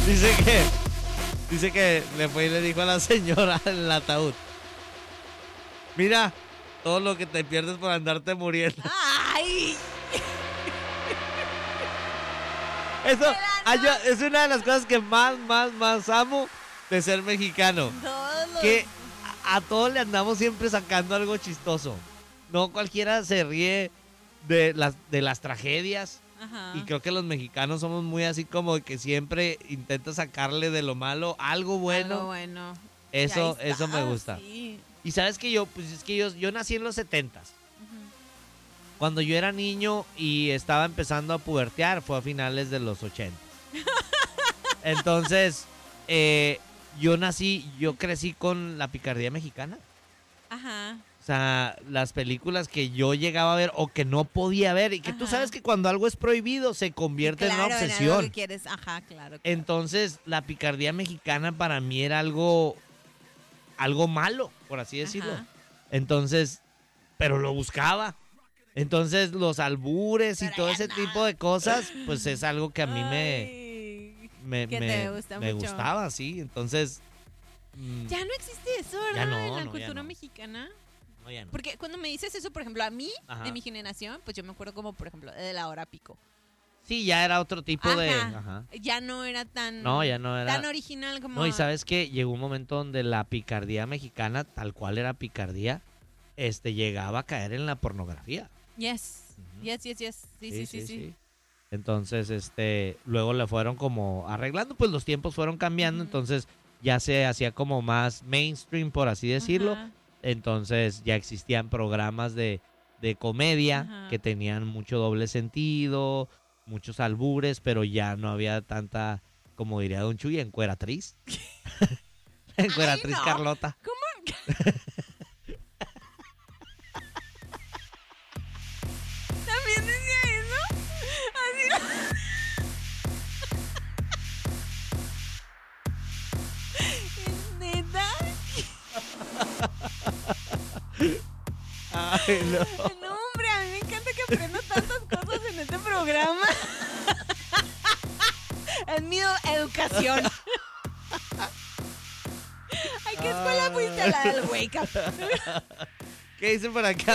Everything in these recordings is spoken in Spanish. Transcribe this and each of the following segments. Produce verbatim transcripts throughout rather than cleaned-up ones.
Dice que, dice que le fue y le dijo a la señora en el ataúd: mira, todo lo que te pierdes por andarte muriendo. ¡Ay! Eso ay, yo- es una de las cosas que más, más, más amo de ser mexicano. Todos los- Que a, a todos le andamos siempre sacando algo chistoso. No cualquiera se ríe de las, de las tragedias. Ajá. Y creo que los mexicanos somos muy así como que siempre intenta sacarle de lo malo algo bueno. Algo bueno. Eso, Y ahí eso me está, gusta. sí. Y sabes que yo, pues es que yo, yo nací en los setentas. Cuando yo era niño y estaba empezando a pubertear, fue a finales de los ochenta. Entonces, eh, yo nací, yo crecí con la picardía mexicana. Ajá. O sea, las películas que yo llegaba a ver o que no podía ver. Y que tú Ajá. sabes que cuando algo es prohibido se convierte Claro, en una algo obsesión. que quieres. Ajá, claro. claro. Entonces, la picardía mexicana para mí era algo, algo malo, por así decirlo. Ajá. Entonces, pero lo buscaba. Entonces, los albures y Pero todo ya ese no. tipo de cosas, pues es algo que a mí me, Ay, me, que me, te gusta me mucho. gustaba, sí. Entonces, mm, Ya no existe eso, Ya ¿verdad? no, en la no, ya cultura no. mexicana. no, ya no. Porque cuando me dices eso, por ejemplo, a mí, Ajá. de mi generación, pues yo me acuerdo como, por ejemplo, de la hora pico. Sí, ya era otro tipo Ajá. de... Ajá. Ya no era tan... No, ya no era... Tan original como... No, y sabes que llegó un momento donde la picardía mexicana, tal cual era picardía, este, llegaba a caer en la pornografía. Yes. Yes, yes, yes. Sí, sí, sí, sí. Entonces, este, luego le fueron como arreglando, pues los tiempos fueron cambiando, Ujú. entonces ya se hacía como más mainstream, por así decirlo. Ajá. Entonces ya existían programas de, de comedia Ajá. que tenían mucho doble sentido, muchos albures, pero ya no había tanta, como diría Don Chuy, encueratriz. encueratriz no. Carlota. ¿Cómo? ¿También decía eso? Así... ¿Es neta? Ay, no. No, hombre, a mí me encanta que aprendo tantas cosas en este programa. Es mi educación. Ay, ¿qué escuela fuiste? La del Wake Up. ¿Qué dicen por acá?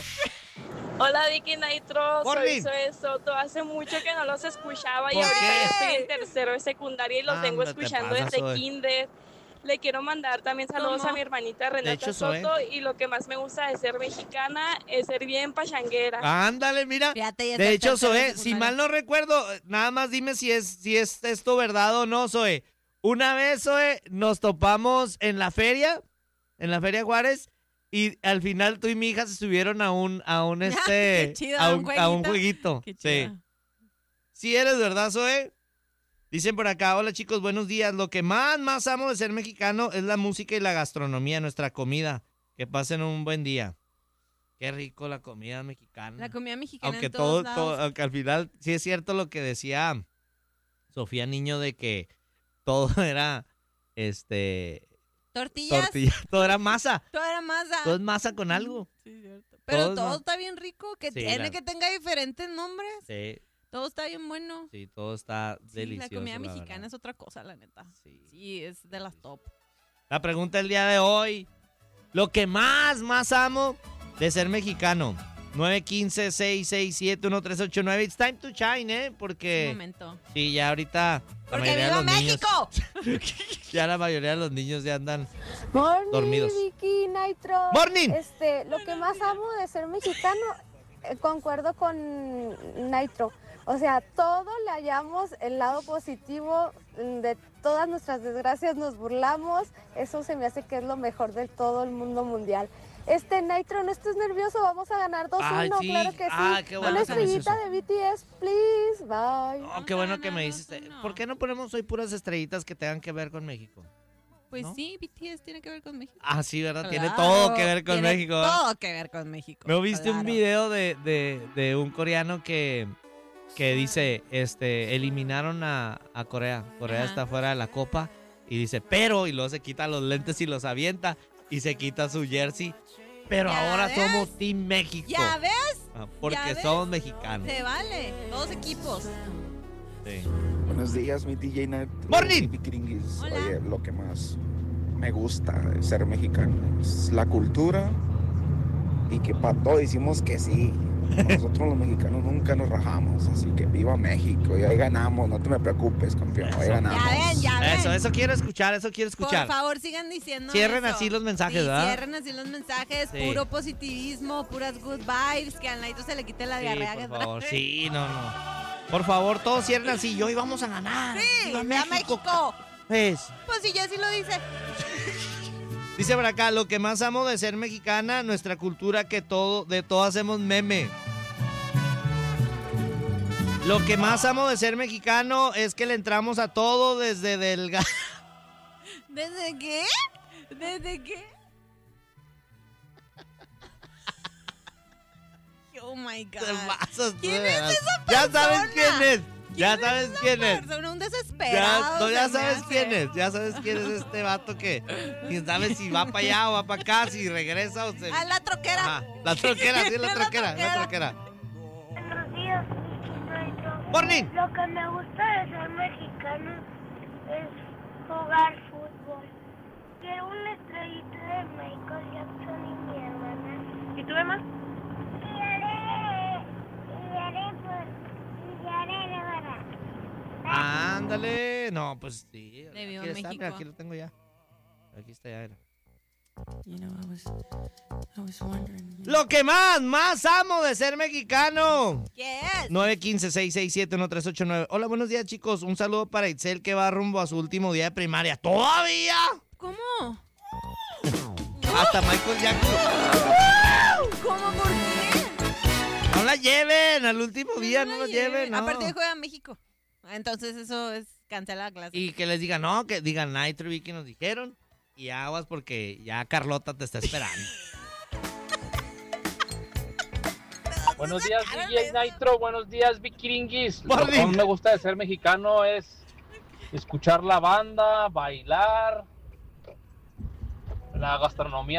Hola Vicky Nitro, Morning. soy Zoe Soto. Hace mucho que no los escuchaba y ¿Por ahorita qué? ya estoy en tercero de secundaria y los vengo Anda, te escuchando pasas, desde Zoe. kinder. Le quiero mandar también saludos ¿Cómo? a mi hermanita Renata hecho, Zoe. Soto y lo que más me gusta de ser mexicana es ser bien pachanguera. Ándale, mira. Fíjate, ya está De en hecho, tercero de Zoe, si secundaria. mal no recuerdo, nada más dime si es, si es esto verdad o no, Zoe. Una vez, Zoe, nos topamos en la feria, en la Feria Juárez, y al final tú y mi hija se subieron a un, a un este, Qué chido, a, un un, a un jueguito. jueguito. Qué Sí. chido. Sí eres, ¿verdad, Zoe? Dicen por acá, hola chicos, buenos días. Lo que más, más amo de ser mexicano es la música y la gastronomía, nuestra comida. Que pasen un buen día. Qué rico la comida mexicana. La comida mexicana Aunque en todo, todos todo- lados. aunque al final sí es cierto lo que decía Sofía Niño de que todo era este Tortillas. tortilla, todo era masa, Todo era masa. todo es masa con algo. Sí, cierto. Pero Todo es todo ma- está bien rico. Que Sí, tiene la- que tenga diferentes nombres. Sí, Todo está bien bueno. sí, todo está Sí, delicioso. la comida la mexicana verdad. es otra cosa, la neta. Sí. Sí, es de las top. La pregunta del día de hoy, lo que más, más amo de ser mexicano. nueve uno cinco, seis seis siete, uno tres ocho nueve. It's time to shine, ¿eh? Un Porque momento. sí, ya ahorita la ¡Porque mayoría de viva los niños- México! ya la mayoría de los niños ya andan Morning, dormidos. Vicky, Nitro. Morning. Este, lo que más amo de ser mexicano, eh, concuerdo con Nitro. O sea, todo le hallamos el lado positivo, mm, de todas nuestras desgracias nos burlamos. Eso se me hace que es lo mejor de todo el mundo mundial. Este, Nitro, no estés nervioso, vamos a ganar dos uno, Ay, sí. claro que sí. Ah, qué bueno Una que me dices estrellita eso. de B T S, please, bye. Oh, qué Vamos a bueno que me ganar dices. dos uno. ¿Por qué no ponemos hoy puras estrellitas que tengan que ver con México? Pues ¿No? sí, B T S tiene que ver con México. Ah, sí, ¿verdad? Tiene Claro, todo que ver con tiene México. ¿verdad? Todo que ver con México. ¿No viste un claro. video de, de, de un coreano que, que dice, este, eliminaron a, a Corea? Corea Ajá. está fuera de la copa. Y dice, pero, y luego se quita los lentes y los avienta. Y se quita su jersey. Pero ¿Ya ahora ves? somos Team México. ¿Ya ves? Ah, porque ¿Ya ves? somos mexicanos. Se vale. Todos equipos. Sí. Buenos días, mi D J Net. Morning. Hola. Oye, lo que más me gusta de ser mexicano es la cultura y que para todo decimos que sí. Nosotros los mexicanos nunca nos rajamos, así que viva México y ahí ganamos, no te me preocupes, campeón, ahí ganamos. Ya ven, ya ven. Eso, eso quiero escuchar, eso quiero escuchar. Por favor, sigan diciendo Cierren eso. así los mensajes, Sí, ¿verdad? Cierren así los mensajes, Sí. puro positivismo, puras good vibes, que al Naito se le quite la Sí, diarrea. que por trae. favor, sí, no, no. Por favor, todos cierren así, y hoy vamos a ganar. Sí, ¡Viva ¡viva México! Pues, Pues si Jessy lo dice. dice por acá, lo que más amo de ser mexicana, nuestra cultura, que todo, de todo hacemos meme. Lo que más amo de ser mexicano es que le entramos a todo desde delgado. ¿Desde qué? ¿Desde qué? Oh my God. ¿Quién es esa Ya persona? sabes quién es. Ya ¿Quién sabes esa quién es. persona? Un Ya, desesperado. no, ya se me sabes hace. quién es. Ya sabes quién es este vato que quién sabe si va para allá o va para acá, si regresa o se. A la troquera. Ajá, la troquera, sí, la La troquera, la troquera. troquera. Buenos días, Naito. Morning. Lo que me gusta de ser mexicano es jugar fútbol. Quiero una estrellita de Michael Jackson y mi hermana. ¿Y tú, Emma? Y haré, y haré, pues, y haré de verdad. Ándale. No, pues sí. De Viva Aquí está, México. mira, aquí lo tengo ya. Aquí está ya. Mira. You know, I was, I was wondering. Lo que más, más amo de ser mexicano. ¿Qué es? nueve uno cinco, seis seis siete, uno tres ocho nueve. Hola, buenos días, chicos. Un saludo para Itzel, que va rumbo a su último día de primaria. ¿Todavía? ¿Cómo? Hasta Michael Jackson. ¿Cómo? ¿Por qué? No la lleven al último día, no, la lleven. No. Aparte de juega México. Entonces eso es cancela la clase. Y que les digan, no, que digan Nitro y Vicky nos dijeron. Y aguas porque ya Carlota te está esperando. Buenos días, D J Nitro. Buenos días, Vikiringis. Lo Morning. que más me gusta de ser mexicano es escuchar la banda, bailar, la gastronomía